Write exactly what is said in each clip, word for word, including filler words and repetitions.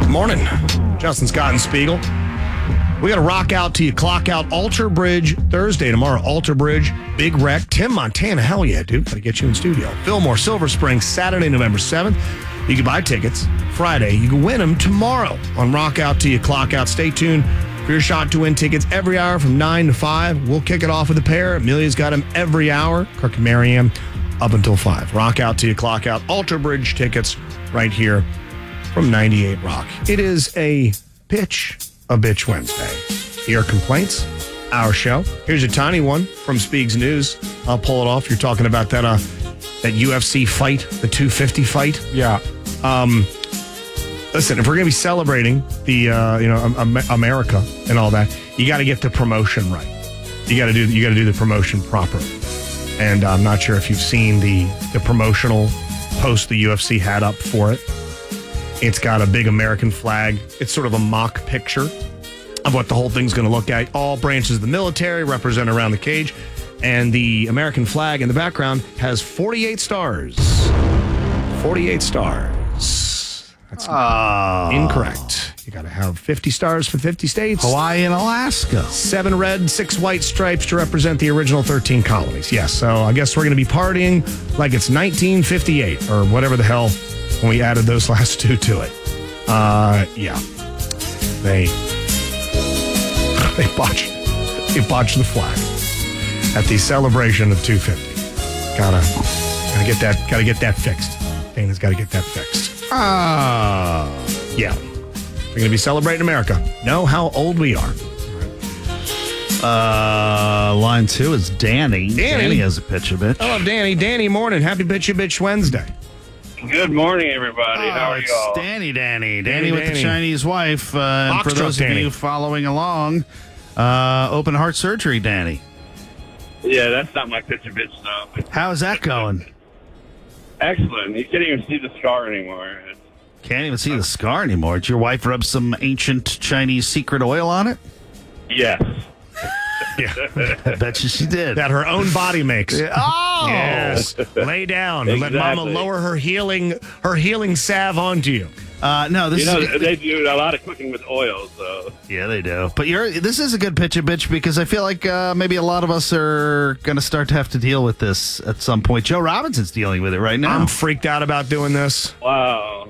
Morning. Justin Scott and Spiegel. We got to rock out to you, clock out Alter Bridge Thursday. Tomorrow, Alter Bridge, Big Wreck. Tim Montana, hell yeah, dude. Got to get you in studio. Fillmore, Silver Spring, Saturday, November seventh. You can buy tickets Friday. You can win them tomorrow on Rock Out to You, Clock Out. Stay tuned for your shot to win tickets every hour from nine to five. We'll kick it off with a pair. Amelia's got them every hour. Kirk and Marianne up until five. Rock Out to You, Clock Out. Alter Bridge tickets right here from ninety-eight Rock. It is a pitch a bitch Wednesday. Your complaints, our show. Here's a tiny one from Speaks News. I'll pull it off. You're talking about that uh, that U F C fight, the two fifty fight. Yeah. Um, listen, if we're gonna be celebrating the uh, you know um, America and all that, you got to get the promotion right. You got to do you got to do the promotion properly. And I'm not sure if you've seen the the promotional post the U F C had up for it. It's got a big American flag. It's sort of a mock picture of what the whole thing's going to look like. All branches of the military represent around the cage. And the American flag in the background has forty-eight stars. forty-eight stars. That's oh. incorrect. You got to have fifty stars for fifty states. Hawaii and Alaska. Seven red, six white stripes to represent the original thirteen colonies. Yes, so I guess we're going to be partying like it's nineteen fifty-eight or whatever the hell when we added those last two to it. Uh, yeah. They they botched they botched the flag at the celebration of two fifty. Gotta gotta get that gotta get that fixed. Dana's gotta get that fixed. Ah, uh, yeah. We're gonna be celebrating America. Know how old we are. Uh, line two is Danny. Danny, Danny has a pitch a bitch. Hello, Danny. Danny, morning. Happy Bitch a Bitch Wednesday. Good morning, everybody. Oh, How are it's y'all? Danny, Danny. Danny, Danny with Danny. the Chinese wife. Uh, and for Foxtrot those Danny. of you following along, uh, open heart surgery, Danny. Yeah, that's not my picture bitch stuff. How's that going? Excellent. You can't even see the scar anymore. It's, Can't even see the scar anymore. Did your wife rub some ancient Chinese secret oil on it? yes. Yeah. I bet you she did. That her own body makes. Oh! Yes. Lay down and let Mama Exactly. lower her healing her healing salve onto you. Uh, no, this You know, is... they do a lot of cooking with oil, so. Yeah, they do. But you're this is a good pitch a bitch because I feel like uh, maybe a lot of us are going to start to have to deal with this at some point. Joe Robinson's dealing with it right now. I'm freaked out about doing this. Wow.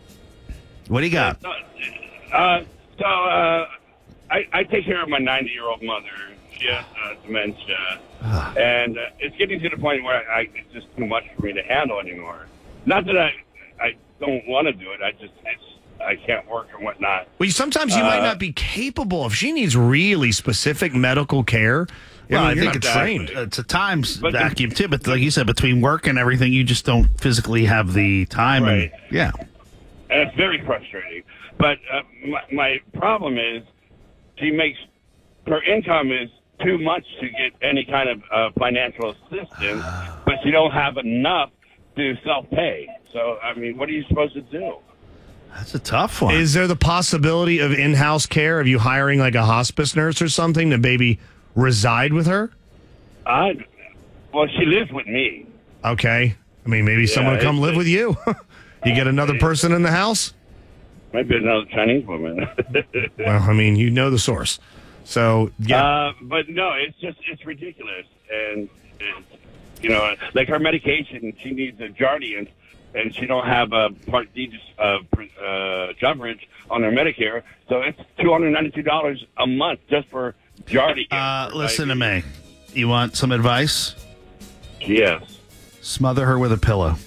What do you got? Uh, so, uh, I, I take care of my ninety-year-old mother. She has uh, dementia. and uh, it's getting to the point where I, I, it's just too much for me to handle anymore. Not that I, I don't want to do it. I just, it's, I can't work and whatnot. Well, sometimes you Uh, might not be capable. If she needs really specific medical care, Well, I, I mean, you're think not it's trained. It's a time But the- vacuum too. But like you said, between work and everything, you just don't physically have the time. Right. And, yeah. And it's very frustrating. But uh, my, my problem is she makes, her income is too much to get any kind of uh, financial assistance, but she don't have enough to self-pay. So, I mean, what are you supposed to do? That's a tough one. Is there the possibility of in-house care? Of you hiring like a hospice nurse or something to maybe reside with her? I, well, she lives with me. Okay. I mean, maybe someone it's- come live with you. You get another person in the house? Maybe another Chinese woman. Well, I mean, you know the source. So, yeah. Uh, but no, it's just, it's ridiculous. And, it's, you know, like her medication, she needs a Jardiance, and she don't have a Part D uh, uh, coverage on her Medicare. So it's two hundred ninety-two dollars a month just for Jardiance. uh, for listen to diabetes. me. You want some advice? Yes. Smother her with a pillow.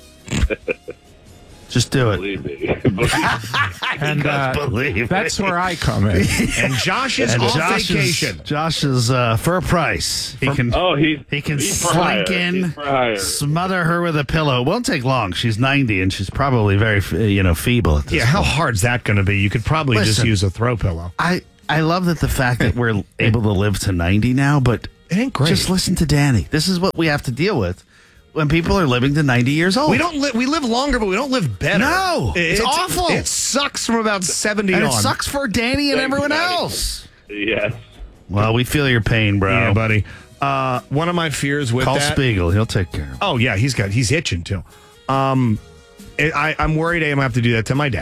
Just do it. Believe me. Believe me. And uh, Believe that's me. where I come in. And Josh is And on Josh vacation. is, Josh is uh, for a price. He can Oh, he's he can he's for hire. slink in, He's for hire. smother her with a pillow. It won't take long. She's ninety and she's probably very you know feeble at this Yeah, how point. hard's that going to be? You could probably just Listen. use a throw pillow. I I love that the fact that we're able to live to ninety now, but It ain't great. just listen to Danny. This is what we have to deal with when people are living to ninety years old. We don't li- we live longer, but we don't live better. No, it's awful. It sucks from about seventy and on. it sucks for Danny and Thank you, everyone Danny. else. Yes. Well, we feel your pain, bro. Yeah, buddy. Uh, one of my fears with Call that. Spiegel. He'll take care of it. Oh yeah, he's got he's itching too. Um, it, I I'm worried I'm gonna have to do that to my dad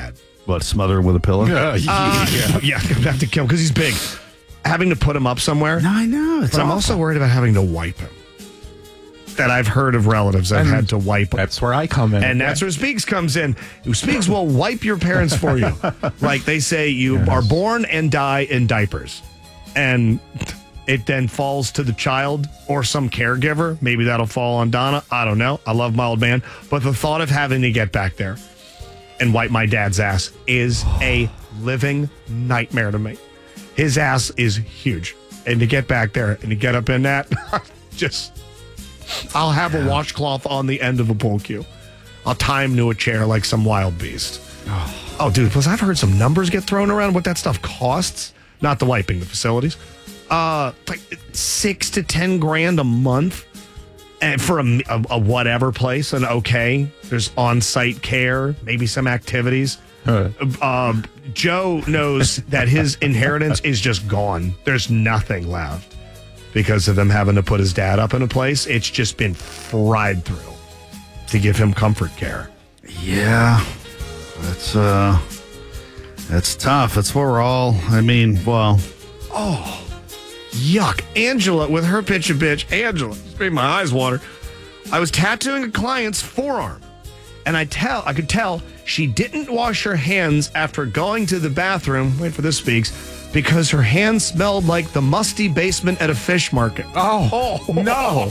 What, smother him with a pillow? Uh, yeah. Uh, yeah, I have to kill him because he's big. Having to put him up somewhere. No, I know. It's But I'm awful. also worried about having to wipe him. That I've heard of relatives that And had to wipe him. That's where I come in. And that's where Speaks comes in. Speaks will wipe your parents for you. Like they say, you are born and die in diapers. And it then falls to the child or some caregiver. Maybe that'll fall on Donna. I don't know. I love my old man. But the thought of having to get back there and wipe my dad's ass is a living nightmare to me. His ass is huge. And to get back there and to get up in that, just... I'll have a washcloth on the end of a pool cue. I'll tie him to a chair like some wild beast. Oh, oh dude, plus I've heard some numbers get thrown around what that stuff costs. Not the wiping, the facilities. Uh, like six to ten grand a month. And for a, a, a whatever place, and okay, there's on-site care, maybe some activities. Huh. Uh, Joe knows that his inheritance is just gone. There's nothing left. Because of them having to put his dad up in a place, it's just been fried through to give him comfort care. Yeah, that's uh, that's tough. That's where we're all. I mean, well, Oh, yuck. Angela, with her pitch a bitch, Angela, just made my eyes water. I was tattooing a client's forearm, and I tell, I could tell she didn't wash her hands after going to the bathroom. Wait for this, Speaks. Because her hands smelled like the musty basement at a fish market. Oh, no.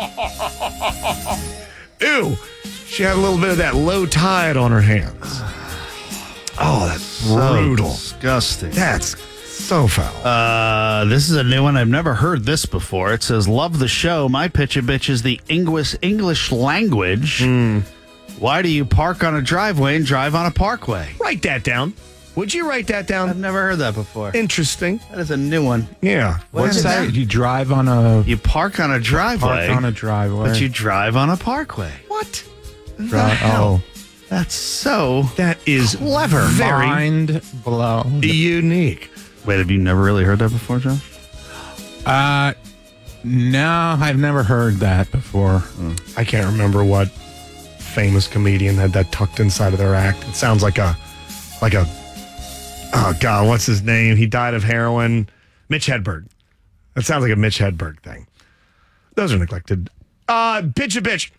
Ew. She had a little bit of that low tide on her hands. Oh, that's so brutal. disgusting. That's so foul. Uh, this is a new one. I've never heard this before. It says, "Love the show. My pitch a bitch is the English English language. Why do you park on a driveway and drive on a parkway?" Write that down. Would you write that I've down? never heard that before. Interesting. That is a new one. Yeah. What's is that? that? You drive on a You park on a driveway, park on a driveway. but you drive on a parkway. What? drive. Oh, That's so That is clever. very mind blown. unique. Wait, have you never really heard that before, Josh? Uh, no, I've never heard that before. I can't remember what famous comedian had that tucked inside of their act. It sounds like a, like a, oh God, what's his name? He died of heroin. Mitch Hedberg. That sounds like a Mitch Hedberg thing. Those are neglected. Uh, bitch a bitch.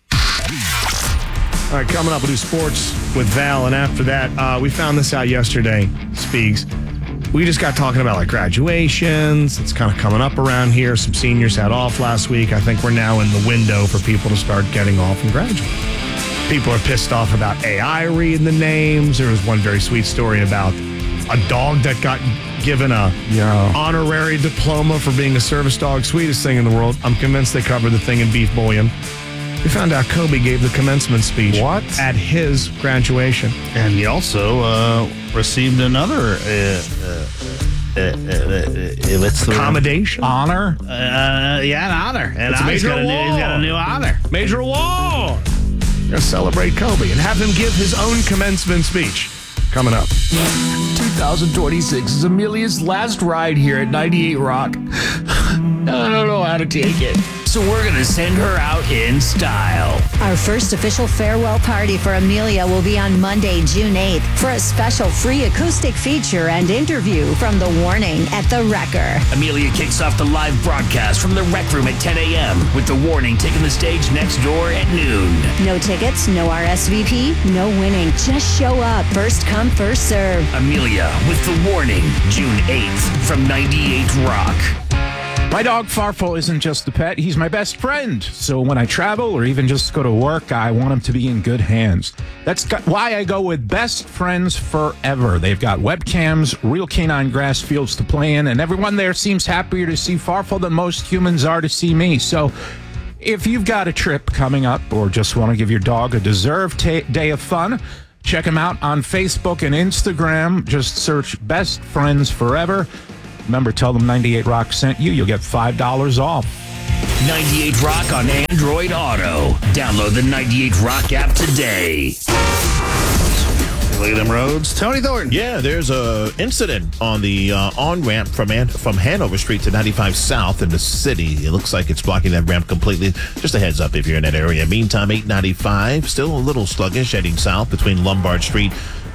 All right, coming up, we'll do sports with Val, and after that, uh, we found this out yesterday, Speaks. We just got talking about like graduations. It's kind of coming up around here. Some seniors had off last week. I think we're now in the window for people to start getting off and graduating. People are pissed off about A I reading the names. There was one very sweet story about a dog that got given a Yeah. honorary diploma for being a service dog. Sweetest thing in the world. I'm convinced they covered the thing in beef bouillon. We found out Kobe gave the commencement speech What? at his graduation. And he also uh, received another. Uh, uh, uh, uh, uh, what's the word? Accommodation. Honor? Uh, yeah, an honor. And It's a he's major got a new, he's got a award. new honor. Major award. Gonna celebrate Kobe and have him give his own commencement speech. Coming up. twenty twenty-six is Amelia's last ride here at ninety-eight Rock. I don't know how to take it. So we're going to send her out in style. Our first official farewell party for Amelia will be on Monday, June eighth, for a special free acoustic feature and interview from The Warning at The Wrecker. Amelia kicks off the live broadcast from the Rec Room at ten a.m. with The Warning taking the stage next door at noon. No tickets, no R S V P, no winning. Just show up. First come, first serve. Amelia with The Warning, June eighth from ninety-eight Rock. My dog Farfel isn't just a pet, he's my best friend. So when I travel or even just go to work, I want him to be in good hands. That's got, why I go with Best Friends Forever. They've got webcams, real canine grass fields to play in, and everyone there seems happier to see Farfel than most humans are to see me. So if you've got a trip coming up or just want to give your dog a deserved ta day of fun, check them out on Facebook and Instagram. Just search Best Friends Forever. Remember, tell them ninety-eight Rock sent you. You'll get five dollars off. ninety-eight Rock on Android Auto. Download the ninety-eight Rock app today. Look at them roads. Tony Thornton. Yeah, there's a incident on the uh, on-ramp from An- from Hanover Street to ninety-five South in the city. It looks like it's blocking that ramp completely. Just a heads up if you're in that area. Meantime, eight ninety-five, still a little sluggish heading south between Lombard Street,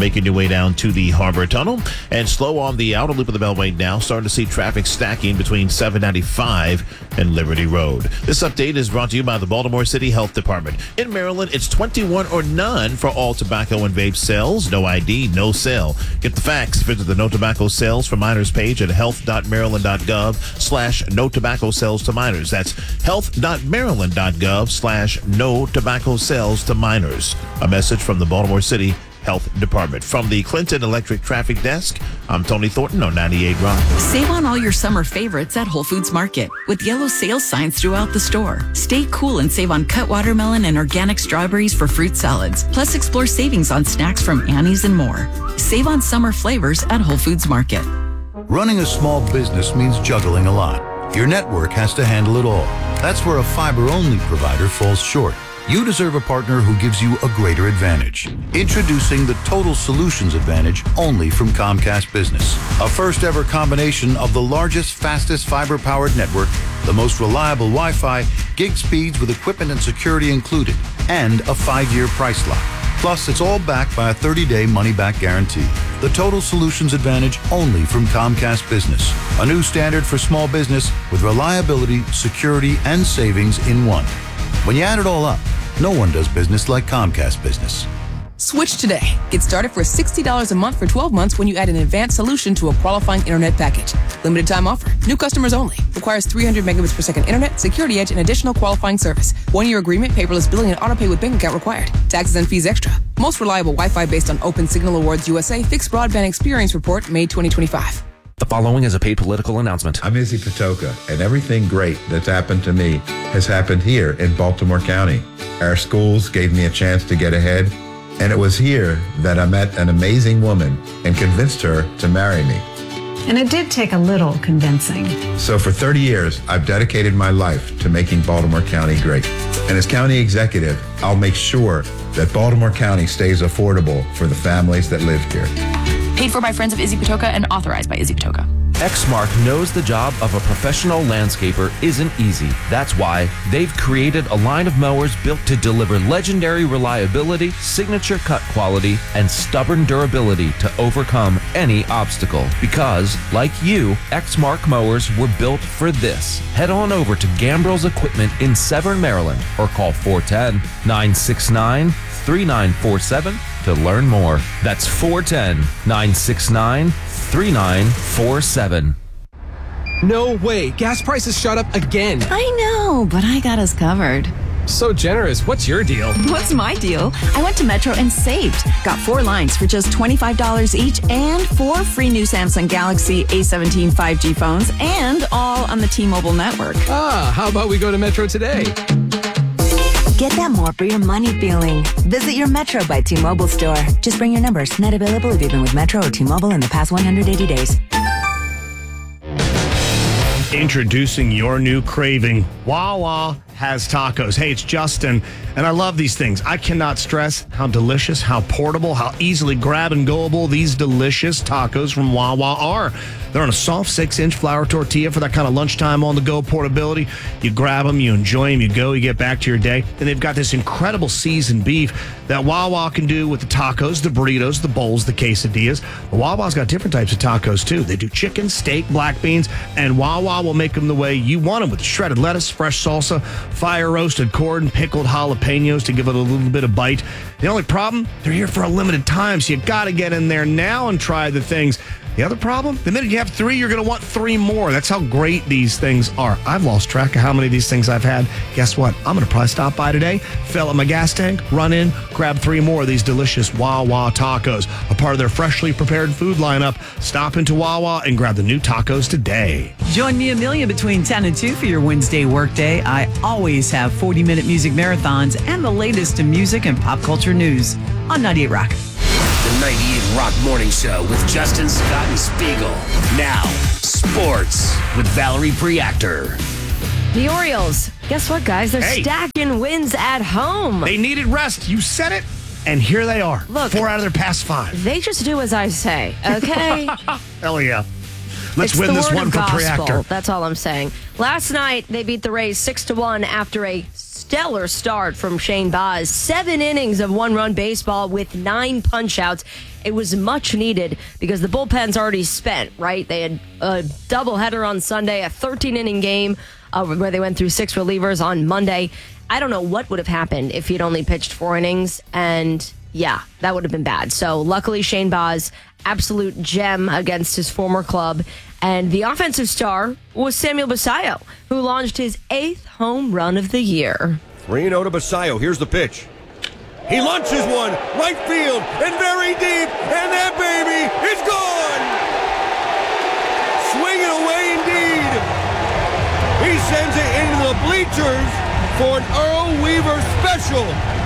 making your way down to the Harbor Tunnel. And slow on the outer loop of the Beltway now. Starting to see traffic stacking between seven ninety-five and Liberty Road. This update is brought to you by the Baltimore City Health Department. In Maryland, it's twenty-one or none for all tobacco and vape sales. No I D, no sale. Get the facts. Visit the No Tobacco Sales for Minors page at health.maryland.gov slash no tobacco sales to minors. That's health.maryland.gov slash no tobacco sales to minors. A message from the Baltimore City Health Department. From the Clinton Electric Traffic Desk, I'm Tony Thornton on ninety-eight Rock. Save on all your summer favorites at Whole Foods Market with yellow sales signs throughout the store. Stay cool and save on cut watermelon and organic strawberries for fruit salads. Plus, explore savings on snacks from Annie's and more. Save on summer flavors at Whole Foods Market. Running a small business means juggling a lot. Your network has to handle it all. That's where a fiber-only provider falls short. You deserve a partner who gives you a greater advantage. Introducing the Total Solutions Advantage only from Comcast Business. A first ever combination of the largest, fastest fiber-powered network, the most reliable Wi-Fi, gig speeds with equipment and security included, and a five-year price lock. Plus, it's all backed by a thirty-day money-back guarantee. The Total Solutions Advantage only from Comcast Business. A new standard for small business with reliability, security, and savings in one. When you add it all up, no one does business like Comcast Business. Switch today. Get started for sixty dollars a month for twelve months when you add an advanced solution to a qualifying internet package. Limited time offer. New customers only. Requires three hundred megabits per second internet, security edge, and additional qualifying service. One-year agreement, paperless billing, and auto pay with bank account required. Taxes and fees extra. Most reliable Wi-Fi based on Open Signal Awards U S A Fixed Broadband Experience Report, May twenty twenty-five. The following is a paid political announcement. I'm Izzy Patoka, and everything great that's happened to me has happened here in Baltimore County. Our schools gave me a chance to get ahead, and it was here that I met an amazing woman and convinced her to marry me. And it did take a little convincing. So for thirty years, I've dedicated my life to making Baltimore County great. And as county executive, I'll make sure that Baltimore County stays affordable for the families that live here. Paid for by Friends of Izzy Patoka and authorized by Izzy Patoka. Exmark knows the job of a professional landscaper isn't easy. That's why they've created a line of mowers built to deliver legendary reliability, signature cut quality, and stubborn durability to overcome any obstacle. Because, like you, Exmark mowers were built for this. Head on over to Gambrel's Equipment in Severn, Maryland, or call four one zero, nine six nine, three nine four seven to learn more. That's four one zero, nine six nine, three nine four seven. No way. Gas prices shot up again. I know, but I got us covered. So generous. What's your deal? What's my deal? I went to Metro and saved. Got four lines for just twenty-five dollars each and four free new Samsung Galaxy A seventeen five G phones, and all on the T-Mobile network. Ah, how about we go to Metro today? Get that more for your money feeling. Visit your Metro by T-Mobile store. Just bring your numbers. Not available if you've been with Metro or T-Mobile in the past one hundred eighty days. Introducing your new craving. Wawa has tacos. Hey, it's Justin, and I love these things. I cannot stress how delicious, how portable, how easily grab and goable these delicious tacos from Wawa are. They're on a soft six-inch flour tortilla for that kind of lunchtime on-the-go portability. You grab them, you enjoy them, you go, you get back to your day. And they've got this incredible seasoned beef that Wawa can do with the tacos, the burritos, the bowls, the quesadillas. But Wawa's got different types of tacos, too. They do chicken, steak, black beans, and Wawa will make them the way you want them, with shredded lettuce, fresh salsa, fire-roasted corn, pickled jalapenos to give it a little bit of bite. The only problem, they're here for a limited time, so you got to get in there now and try the things. The other problem, the minute you have three, you're going to want three more. That's how great these things are. I've lost track of how many of these things I've had. Guess what? I'm going to probably stop by today, fill up my gas tank, run in, grab three more of these delicious Wawa tacos, a part of their freshly prepared food lineup. Stop into Wawa and grab the new tacos today. Join me, Amelia, between ten and two for your Wednesday workday. I always have forty-minute music marathons and the latest in music and pop culture news on ninety-eight Rock. The ninety-eight Rock Morning Show with Justin, Scott, and Spiegel. Now, sports with Valerie Preactor. The Orioles, guess what, guys? They're Hey. stacking wins at home. They needed rest. You said it. And here they are. Look, Four out of their past five. They just do as I say, okay? Hell yeah. Let's It's win the this word one of for gospel. Preactor. That's all I'm saying. Last night, they beat the Rays six to one after a stellar start from Shane Baz. Seven innings of one-run baseball with nine punch-outs. It was much needed because the bullpen's already spent, right? They had a doubleheader on Sunday, a thirteen-inning game uh, where they went through six relievers on Monday. I don't know what would have happened if he'd only pitched four innings, and yeah, that would have been bad. So luckily, Shane Baz, absolute gem against his former club. And the offensive star was Samuel Basallo, who launched his eighth home run of the year. three oh to Basallo. Here's the pitch. He launches one, right field, and very deep, and that baby is gone! Swinging away indeed. He sends it into the bleachers for an Earl Weaver special.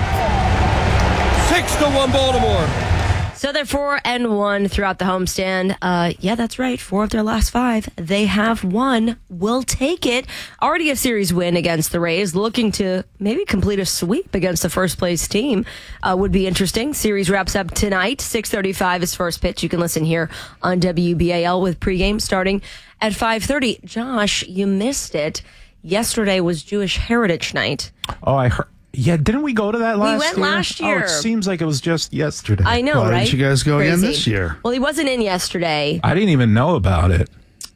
Six to one Baltimore. So they're four and one throughout the homestand. Uh, yeah, that's right. Four of their last five. They have won. We'll take it. Already a series win against the Rays. Looking to maybe complete a sweep against the first place team. Uh, would be interesting. Series wraps up tonight. six thirty-five is first pitch. You can listen here on W B A L with pregame starting at five thirty. Josh, you missed it. Yesterday was Jewish Heritage Night. Oh, I heard. Yeah, didn't we go to that last year? We went year? last year. Oh, it seems like it was just yesterday. I know, Why right? didn't you guys go again Crazy. this year? Well, he wasn't in yesterday. I didn't even know about it.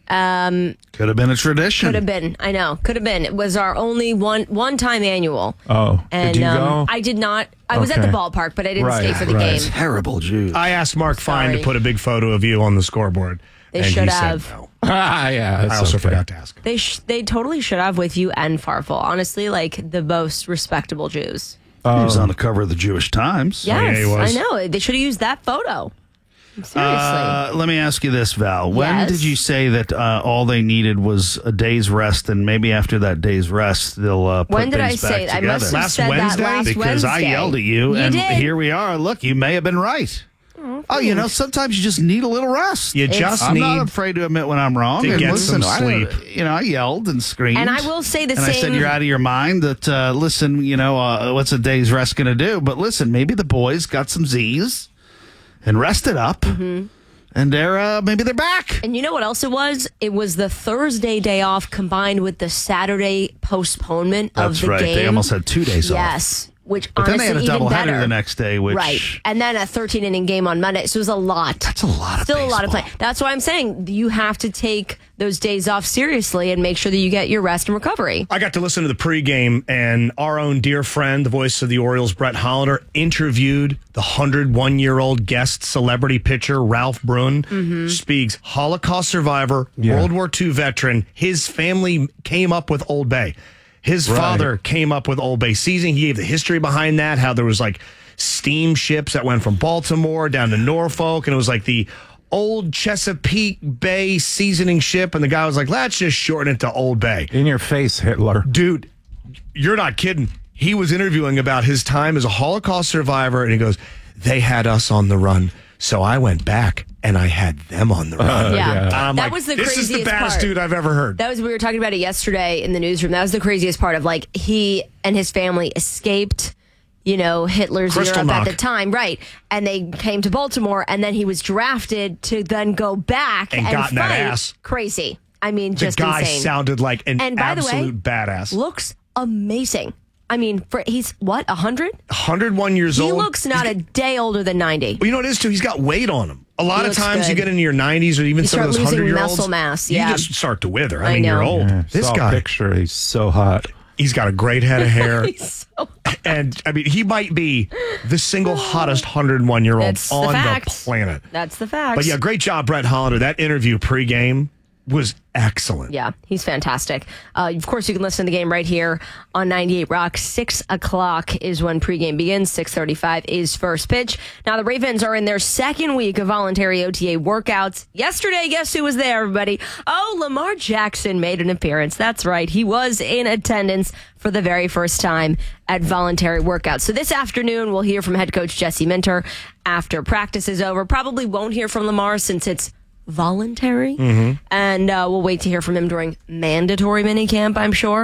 Um, Could have been a tradition. Could have been. I know. Could have been. It was our only one one time annual. Oh, and did you um, go? I did not. I was at Okay. the ballpark, but I didn't Right, stay for the right. game. Terrible Jews. I asked Mark Fine to Sorry. put a big photo of you on the scoreboard. They and should he have. Said no. Ah, yeah. I that's also okay. forgot to ask. They sh- they totally should have with you and Farfel. Honestly, like the most respectable Jews. he was on the cover of the Jewish Times. Yes, I know. They should have used that photo. Seriously. Uh, let me ask you this, Val. When Yes? did you say that uh, all they needed was a day's rest, and maybe after that day's rest, they'll uh, put When did things I back say that? I together? must have Last said that Wednesday? last because I Wednesday. yelled at you, You and did. here we are. Look, you may have been right. Oh, you know, sometimes you just need a little rest. You just I'm need not afraid to admit when I'm wrong. to and get listen, some I- sleep. you know, I yelled and screamed. And I will say the and I said, same- you're out of your mind. That, uh, listen, you know, uh, what's a day's rest going to do? But listen, maybe the boys got some Z's and rested up. Mm-hmm. And they're uh, maybe they're back. And you know what else it was? It was the Thursday day off combined with the Saturday postponement of That's the right. game. They almost had two days off. Yes. Which But then honestly, they had a even doubleheader better. the next day, which right, and then a thirteen inning game on Monday. So it was a lot. That's a lot. Still a lot of play. That's why I'm saying you have to take those days off seriously and make sure that you get your rest and recovery. I got to listen to the pregame, and our own dear friend, the voice of the Orioles, Brett Hollander, interviewed the one hundred one year old guest celebrity pitcher, Ralph Bruin. Mm-hmm. Speaks Holocaust survivor, Yeah. World War Two veteran. His family came up with Old Bay. His Right. father came up with Old Bay seasoning. He gave the history behind that, how there was like steamships that went from Baltimore down to Norfolk, and it was like the old Chesapeake Bay seasoning ship, and the guy was like, let's just shorten it to Old Bay. In your face, Hitler. Dude, you're not kidding. He was interviewing about his time as a Holocaust survivor, and he goes, they had us on the run, so I went back and I had them on the run. Uh, yeah. And I'm That like, was the this is the craziest baddest part. dude I've ever heard. That was we were talking about it yesterday in the newsroom. That was the craziest part of like he and his family escaped, you know, Hitler's Kristallnacht. Europe at the time, right? And they came to Baltimore, and then he was drafted to then go back And and, got in that fight. ass. Crazy. I mean, the just guy insane. sounded like an And by the way, absolute badass. looks amazing. I mean, for he's what a hundred. one hundred one years He old. looks not a day older than ninety. Well, you know what it is, too? He's got weight on him. A lot He of looks times you good. get into your nineties or even You some of start those losing hundred-year-olds. muscle mass, yeah. You just start to wither. I, I mean, you're know. old. Yeah, this saw a guy, picture. He's so hot. he's got a great head of hair. He's so And, I mean, he might be the single hottest one hundred one year old That's the on the fact. planet. That's the fact. But yeah, great job, Brett Hollander. That interview pregame was excellent. Yeah, he's fantastic. Uh, of course, you can listen to the game right here on ninety-eight Rock. Six o'clock is when pregame begins. Six thirty-five is first pitch. Now the Ravens are in their second week of voluntary O T A workouts. Yesterday, guess who was there, everybody? Oh, Lamar Jackson made an appearance. That's right. He was in attendance for the very first time at voluntary workouts. So this afternoon, we'll hear from head coach Jesse Minter after practice is over. Probably won't hear from Lamar since it's voluntary. Mm-hmm. And uh, we'll wait to hear from him during mandatory minicamp, I'm sure.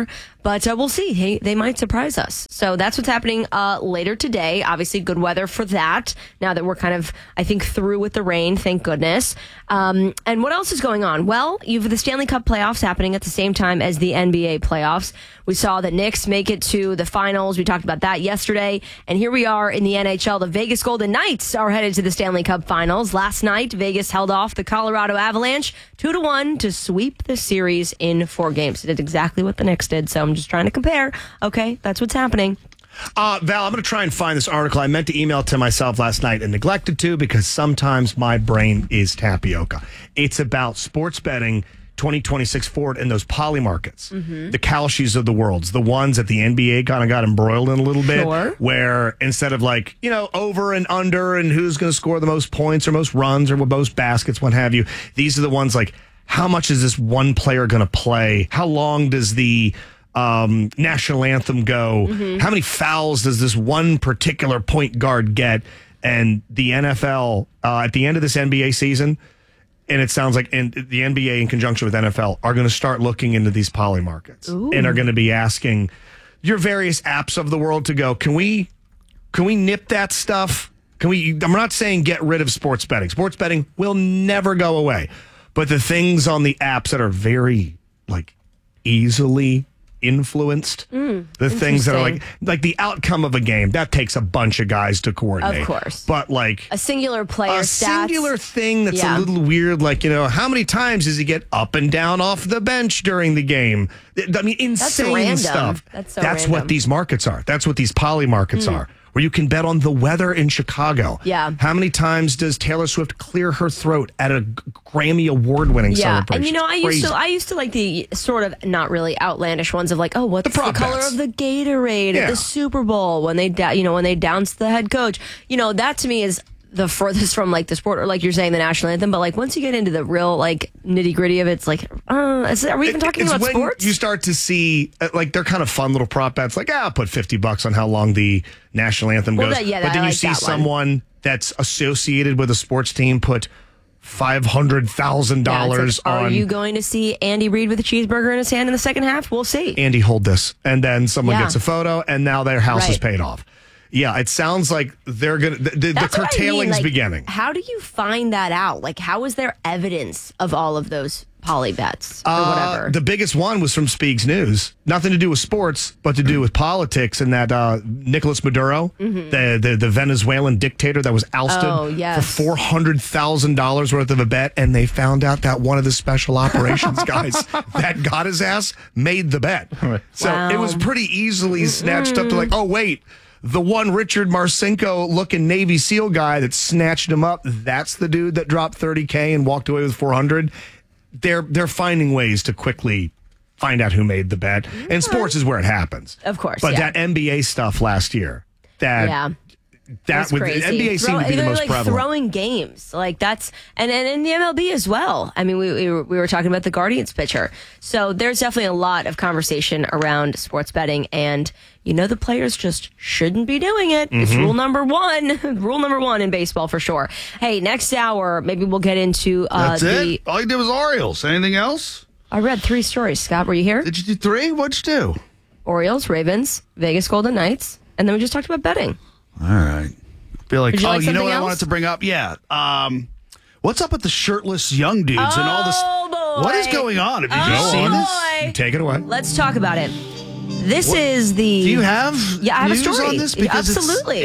But uh, we'll see. Hey, they might surprise us. So that's what's happening uh, later today. Obviously, good weather for that. Now that we're kind of, I think, through with the rain, thank goodness. Um, and what else is going on? Well, you've the Stanley Cup playoffs happening at the same time as the N B A playoffs. We saw the Knicks make it to the finals. We talked about that yesterday. And here we are in the N H L. The Vegas Golden Knights are headed to the Stanley Cup finals. Last night, Vegas held off the Colorado Avalanche two to one to sweep the series in four games. It did exactly what the Knicks did. So I'm just trying to compare. Okay, that's what's happening. Uh, Val, I'm going to try and find this article. I meant to email it to myself last night and neglected to because sometimes my brain is tapioca. It's about sports betting twenty twenty-six forward in those poly markets, mm-hmm. the Kalshis of the worlds, the ones that the N B A kind of got embroiled in a little bit, sure. where instead of like, you know, over and under and who's going to score the most points or most runs or most baskets, what have you, these are the ones like, how much is this one player going to play? How long does the um, national anthem go? Mm-hmm. How many fouls does this one particular point guard get? And the N F L, uh, at the end of this N B A season, and it sounds like in, the N B A in conjunction with N F L are going to start looking into these poly markets Ooh. and are going to be asking your various apps of the world to go, can we, can we nip that stuff? Can we, I'm not saying get rid of sports betting. Sports betting will never go away. But the things on the apps that are very, like, easily influenced, mm, the things that are like, like the outcome of a game, that takes a bunch of guys to coordinate. Of course. But like a singular player a stats. singular thing that's Yeah. a little weird, like, you know, how many times does he get up and down off the bench during the game? I mean, insane random. stuff. That's so That's random. what these markets are. That's what these poly markets Mm. are. Where you can bet on the weather in Chicago. Yeah. How many times does Taylor Swift clear her throat at a Grammy award-winning Yeah, celebration? and you know, I It's used crazy. to, I used to like the sort of not really outlandish ones of like, oh, what's the, prop color bets. of the Gatorade Yeah. at the Super Bowl when they, da- you know, when they douse the head coach. You know, that to me is the furthest from like the sport, or like you're saying the national anthem. But like once you get into the real like nitty gritty of it, it's like, uh, is, are we even talking It's about when sports? you start to see, uh, like, they're kind of fun little prop bets. Like, ah, I'll put fifty bucks on how long the national anthem Well, goes. that- yeah, but I then you like see that one. someone that's associated with a sports team put five hundred thousand Yeah, dollars it's like, are on. you going to see Andy Reid with a cheeseburger in his hand in the second half? We'll see. Andy, hold this. And then someone Yeah. gets a photo, and now their house is Right. paid off. Yeah, it sounds like they're going to, the, the, the That's what I mean, curtailing's like, beginning. How do you find that out? Like, how is there evidence of all of those poly bets or Uh, whatever? the biggest one was from Speaks News. Nothing to do with sports, but to do with politics. And that uh, Nicolas Maduro, Mhm. the, the the Venezuelan dictator that was ousted Oh, yes. for four hundred thousand dollars worth of a bet. And they found out that one of the special operations guys that got his ass made the bet. So Wow. it was pretty easily snatched up to like, oh, wait. The one Richard Marcinko looking Navy SEAL guy that snatched him up, that's the dude that dropped thirty K and walked away with four hundred. They're they're finding ways to quickly find out who made the bet. And sports is where it happens. Of course, But yeah. that N B A stuff last year, that yeah. that That's with crazy. N B A seemed to be the They're, most like prevalent. throwing games like that's and, and in the M L B as well. I mean, we we were, we were talking about the Guardians pitcher, so there's definitely a lot of conversation around sports betting, and you know the players just shouldn't be doing it. It's Mhm. rule number one, rule number one in baseball for sure. Hey, next hour maybe we'll get into uh, That's the. it? All you did was Orioles. Anything else? I read three stories. Scott, were you here? Did you do three? What'd you do? Orioles, Ravens, Vegas Golden Knights, and then we just talked about betting. All right. Feel like, Would you oh, like you know something what I else? wanted to bring up? Yeah. Um, what's up with the shirtless young dudes and all this? Oh, boy. What is going on? Have you Oh, seen boy. this? Take it away. Let's talk about it. This What- is the. Do you have Yeah, I have news a story on this? Because it's- Absolutely.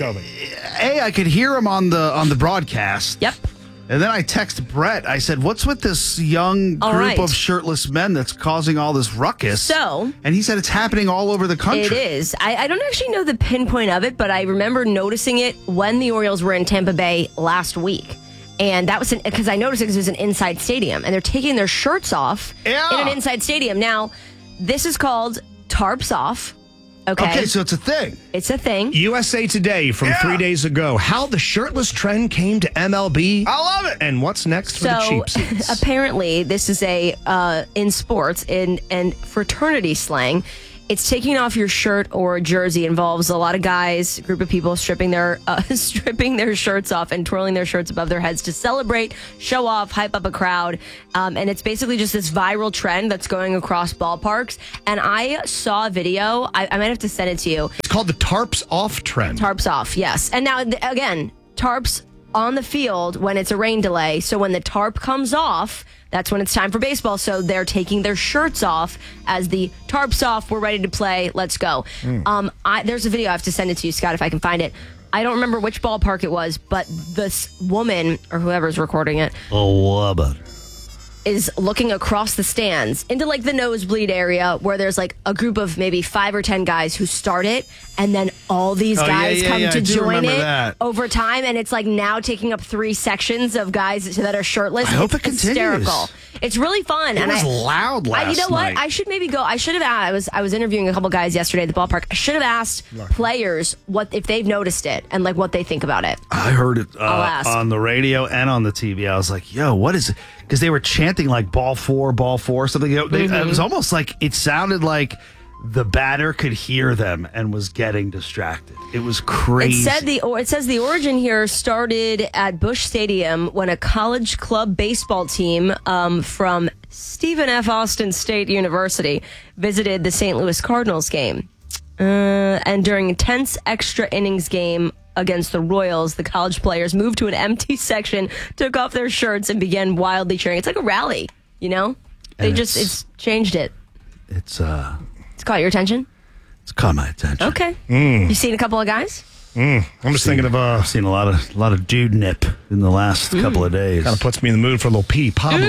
it's- A, I could hear him on the on the broadcast. Yep. And then I text Brett. I said, "What's with this young All group right. of shirtless men that's causing all this ruckus?" So- and he said it's happening all over the country. It is. I, I don't actually know the pinpoint of it, but I remember noticing it when the Orioles were in Tampa Bay last week. And that was because I noticed it because it was an inside stadium, and they're taking their shirts off Yeah. in an inside stadium. Now, this is called tarps off. Okay. Okay, so it's a thing. It's a thing. U S A Today from three days ago. How the shirtless trend came to M L B. I love it. And what's next for the So cheap seats? apparently, this is a uh, in sports in and fraternity slang. it's taking off your shirt or jersey. Involves a lot of guys, a group of people stripping their uh, stripping their shirts off and twirling their shirts above their heads to celebrate, show off, hype up a crowd. Um, and it's basically just this viral trend that's going across ballparks. And I saw a video. I, I might have to send it to you. It's called the tarps off trend. Tarps off, yes. And now, th- again, tarps on the field when it's a rain delay. So when the tarp comes off, that's when it's time for baseball. So they're taking their shirts off as the tarp's off. We're ready to play. Let's go. Mm. Um, I, there's a video. I have to send it to you, Scott, if I can find it. I don't remember which ballpark it was, but this woman or whoever's recording it. Oh, woman. Is looking across the stands into like the nosebleed area where there's like a group of maybe five or ten guys who start it, and then all these oh, guys yeah, yeah, come yeah, to join it that. over time, and it's like now taking up three sections of guys that are shirtless. I hope it's it continues. hysterical. It's really fun. It and was I, loud last I, You know what? night. I should maybe go. I should have. I was. I was interviewing a couple guys yesterday at the ballpark. I should have asked players what if they've noticed it and like what they think about it. I heard it I'll uh, ask. on the radio and on the T V. I was like, yo, what is it? Because they were chanting like ball four, ball four, something. You know, they, Mm-hmm. It was almost like it sounded like the batter could hear them and was getting distracted. It was crazy. It said the or it says the origin here started at Busch Stadium when a college club baseball team um, from Stephen F. Austin State University visited the Saint Louis Cardinals game, uh, and during a tense extra innings game against the Royals, the college players moved to an empty section, took off their shirts, and began wildly cheering. It's like a rally, you know. They And just it's- it's changed it. It's uh, It's caught your attention. it's caught my attention. Okay, Mm. you seen a couple of guys. Mm. I'm just thinking of uh, I've seen a lot of a lot of dude nip in the last Mm. couple of days. kind of puts me in the mood for a little P. Pablo.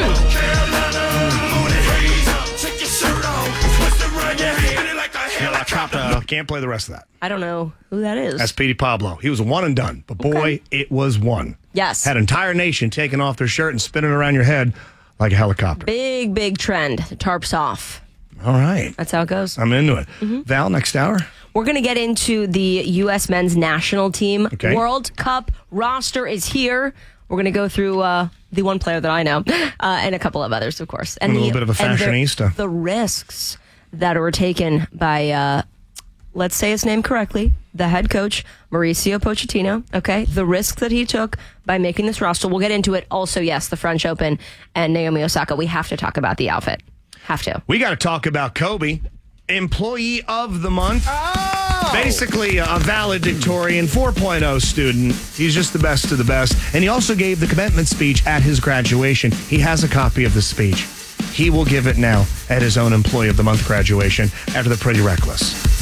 Can't play the rest of that. I don't know who that is. That's Petey Pablo. He was a one and done, but boy, Okay. it was one. Yes. Had an entire nation taking off their shirt and spinning around your head like a helicopter. Big, big trend. Tarps off. All right. That's how it goes. I'm into it. Mhm. Val, next hour? We're going to get into the U S men's national team. Okay. World Cup roster is here. We're going to go through uh, the one player that I know uh, and a couple of others, of course. And A little the, bit of a and the- fashionista. The risks that were taken by, uh, let's say his name correctly, the head coach, Mauricio Pochettino. Okay. The risk that he took by making this roster. We'll get into it. Also, yes, the French Open and Naomi Osaka. We have to talk about the outfit. Have to. We got to talk about Kobe, Employee of the Month. Basically, a valedictorian four point oh student. He's just the best of the best. And he also gave the commencement speech at his graduation. He has a copy of the speech. He will give it now at his own Employee of the Month graduation after the Pretty Reckless.